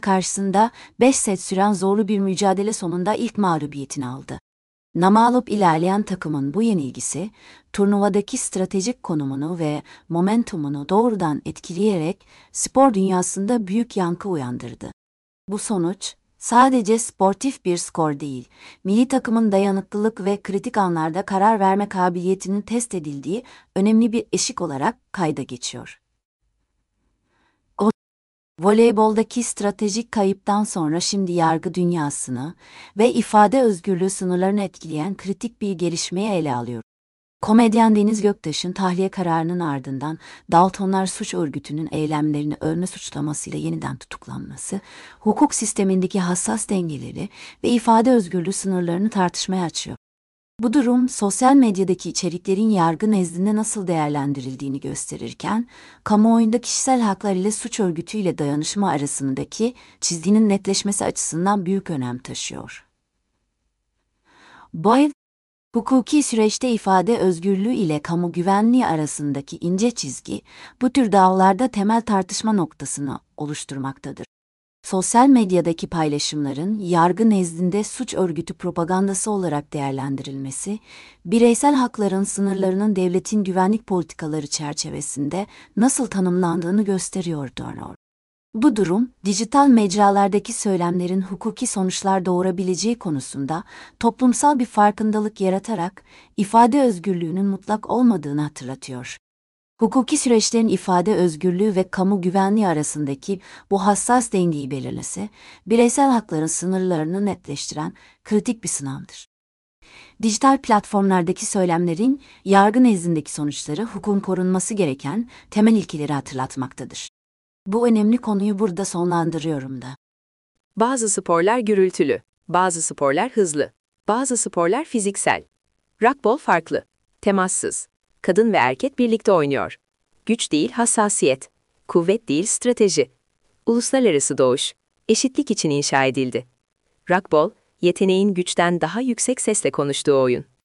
karşısında 5 set süren zorlu bir mücadele sonunda ilk mağlubiyetini aldı. Namalop ilerleyen takımın bu yenilgisi, turnuvadaki stratejik konumunu ve momentumunu doğrudan etkileyerek spor dünyasında büyük yankı uyandırdı. Bu sonuç, sadece sportif bir skor değil, milli takımın dayanıklılık ve kritik anlarda karar verme kabiliyetinin test edildiği önemli bir eşik olarak kayda geçiyor. Voleyboldaki stratejik kayıptan sonra şimdi yargı dünyasını ve ifade özgürlüğü sınırlarını etkileyen kritik bir gelişmeyi ele alıyor. Komedyen Deniz Göktaş'ın tahliye kararının ardından Daltonlar Suç Örgütü'nün eylemlerini örme suçlamasıyla yeniden tutuklanması, hukuk sistemindeki hassas dengeleri ve ifade özgürlüğü sınırlarını tartışmaya açıyor. Bu durum, sosyal medyadaki içeriklerin yargı nezdinde nasıl değerlendirildiğini gösterirken, kamuoyunda kişisel haklar ile suç örgütüyle dayanışma arasındaki çizginin netleşmesi açısından büyük önem taşıyor. Hukuki süreçte ifade özgürlüğü ile kamu güvenliği arasındaki ince çizgi, bu tür davalarda temel tartışma noktasını oluşturmaktadır. Sosyal medyadaki paylaşımların yargı nezdinde suç örgütü propagandası olarak değerlendirilmesi, bireysel hakların sınırlarının devletin güvenlik politikaları çerçevesinde nasıl tanımlandığını gösteriyordu. Bu durum, dijital mecralardaki söylemlerin hukuki sonuçlar doğurabileceği konusunda toplumsal bir farkındalık yaratarak ifade özgürlüğünün mutlak olmadığını hatırlatıyor. Hukuki süreçlerin ifade özgürlüğü ve kamu güvenliği arasındaki bu hassas dengeyi belirlese, bireysel hakların sınırlarını netleştiren kritik bir sınavdır. Dijital platformlardaki söylemlerin yargı nezdindeki sonuçları hukukun korunması gereken temel ilkeleri hatırlatmaktadır. Bu önemli konuyu burada sonlandırıyorum da. Bazı sporlar gürültülü, bazı sporlar hızlı, bazı sporlar fiziksel. Rugby farklı, temassız. Kadın ve erkek birlikte oynuyor. Güç değil hassasiyet, kuvvet değil strateji. Uluslararası doğuş, eşitlik için inşa edildi. Rugby, yeteneğin güçten daha yüksek sesle konuştuğu oyun.